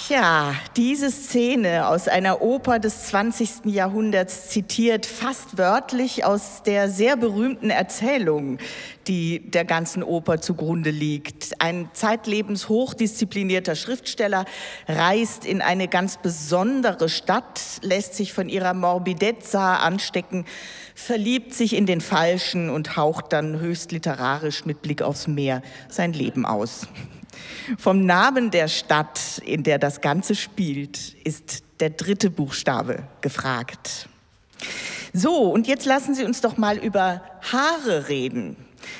Ja, diese Szene aus einer Oper des 20. Jahrhunderts zitiert fast wörtlich aus der sehr berühmten Erzählung, die der ganzen Oper zugrunde liegt. Ein zeitlebens hochdisziplinierter Schriftsteller reist in eine ganz besondere Stadt, lässt sich von ihrer Morbidezza anstecken, verliebt sich in den Falschen und haucht dann höchst literarisch mit Blick aufs Meer sein Leben aus. Vom Namen der Stadt, in der das Ganze spielt, ist der dritte Buchstabe gefragt. So, und jetzt lassen Sie uns doch mal über Haare reden.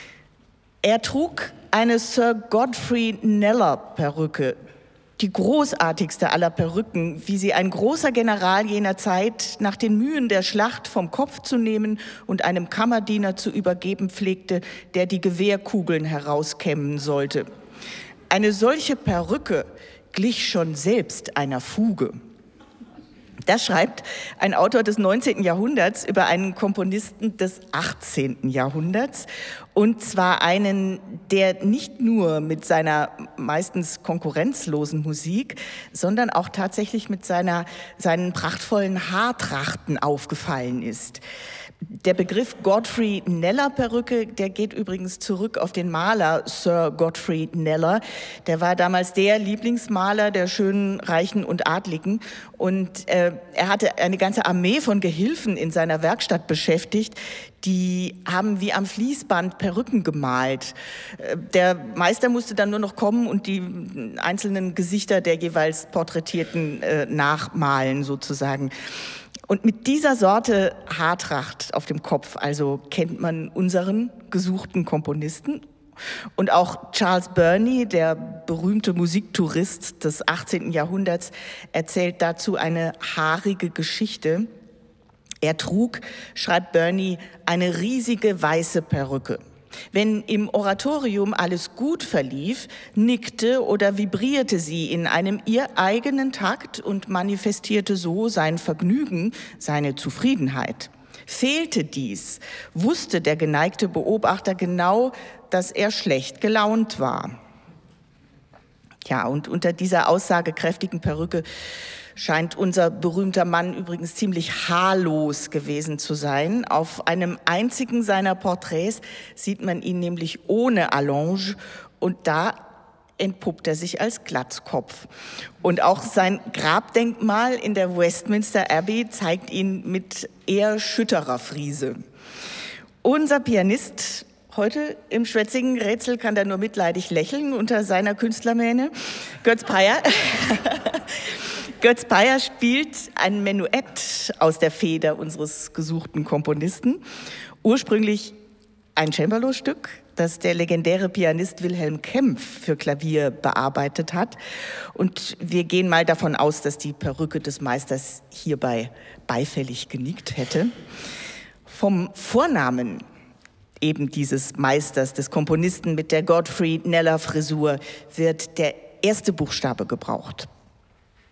Er trug eine Sir Godfrey Kneller Perücke, die großartigste aller Perücken, wie sie ein großer General jener Zeit nach den Mühen der Schlacht vom Kopf zu nehmen und einem Kammerdiener zu übergeben pflegte, der die Gewehrkugeln herauskämmen sollte. Eine solche Perücke glich schon selbst einer Fuge. Das schreibt ein Autor des 19. Jahrhunderts über einen Komponisten des 18. Jahrhunderts. Und zwar einen, der nicht nur mit seiner meistens konkurrenzlosen Musik, sondern auch tatsächlich mit seinen prachtvollen Haartrachten aufgefallen ist. Der Begriff Godfrey Kneller Perücke, der geht übrigens zurück auf den Maler Sir Godfrey Kneller. Der war damals der Lieblingsmaler der Schönen, Reichen und Adligen. Und er hatte eine ganze Armee von Gehilfen in seiner Werkstatt beschäftigt. Die haben wie am Fließband Perücken gemalt. Der Meister musste dann nur noch kommen und die einzelnen Gesichter der jeweils Porträtierten nachmalen sozusagen. Und mit dieser Sorte Haartracht auf dem Kopf, also kennt man unseren gesuchten Komponisten. Und auch Charles Burney, der berühmte Musiktourist des 18. Jahrhunderts, erzählt dazu eine haarige Geschichte. Er trug, schreibt Burney, eine riesige weiße Perücke. Wenn im Oratorium alles gut verlief, nickte oder vibrierte sie in einem ihr eigenen Takt und manifestierte so sein Vergnügen, seine Zufriedenheit. Fehlte dies, wusste der geneigte Beobachter genau, dass er schlecht gelaunt war. Ja, und unter dieser aussagekräftigen Perücke scheint unser berühmter Mann übrigens ziemlich haarlos gewesen zu sein. Auf einem einzigen seiner Porträts sieht man ihn nämlich ohne Allonge und da entpuppt er sich als Glatzkopf. Und auch sein Grabdenkmal in der Westminster Abbey zeigt ihn mit eher schütterer Frise. Unser Pianist heute im schwätzigen Rätsel kann da nur mitleidig lächeln unter seiner Künstlermähne. Götz Peyer. Götz Peyer spielt ein Menuett aus der Feder unseres gesuchten Komponisten. Ursprünglich ein Cembalo-Stück, das der legendäre Pianist Wilhelm Kempff für Klavier bearbeitet hat. Und wir gehen mal davon aus, dass die Perücke des Meisters hierbei beifällig genickt hätte. Vom Vornamen eben dieses Meisters, des Komponisten mit der Godfrey Kneller Frisur, wird der erste Buchstabe gebraucht.